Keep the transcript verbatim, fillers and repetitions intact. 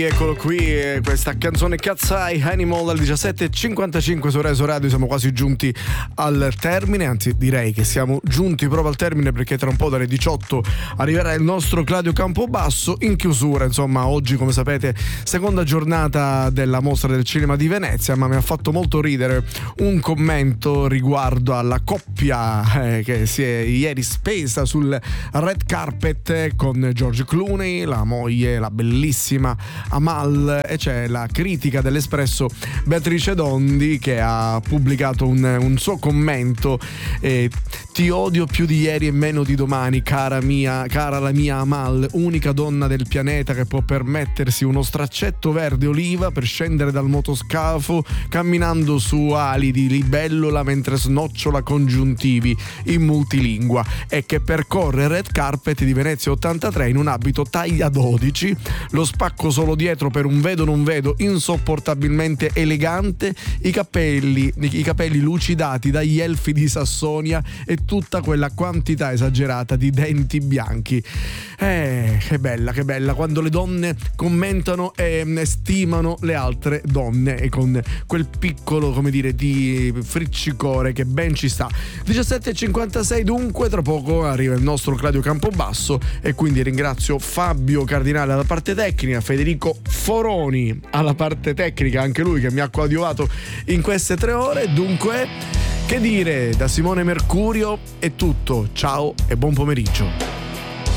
eccolo qui, questa canzone Cat's Eye Animal al diciassette e cinquantacinque su Reso Radio. Siamo quasi giunti al termine, anzi direi che siamo giunti proprio al termine, perché tra un po' dalle diciotto arriverà il nostro Claudio Campobasso in chiusura. Insomma, oggi, come sapete, seconda giornata della Mostra del Cinema di Venezia, ma mi ha fatto molto ridere un commento riguardo alla coppia eh, che si è ieri spesa sul red carpet con George Clooney, la moglie, la bellissima Amal, e c'è la critica dell'Espresso Beatrice Dondi che ha pubblicato un, un suo commento: eh, ti odio più di ieri e meno di domani, cara mia, cara la mia Amal, unica donna del pianeta che può permettersi uno straccetto verde oliva per scendere dal motoscafo camminando su ali di libellola mentre snocciola congiuntivi in multilingua, e che percorre il red carpet di Venezia ottantatré in un abito taglia dodici, lo spacco solo dietro per un vedo non vedo insopportabilmente elegante, i capelli i capelli lucidati dagli elfi di Sassonia e tutta quella quantità esagerata di denti bianchi. Eh, che bella, che bella quando le donne commentano e stimano le altre donne, e con quel piccolo, come dire, di friccicore che ben ci sta. diciassette e cinquantasei dunque, tra poco arriva il nostro Claudio Campobasso, e quindi ringrazio Fabio Cardinale alla parte tecnica, Federico Foroni alla parte tecnica, anche lui che mi ha coadiuvato in queste tre ore. Dunque, che dire, da Simone Mercurio è tutto, ciao e buon pomeriggio.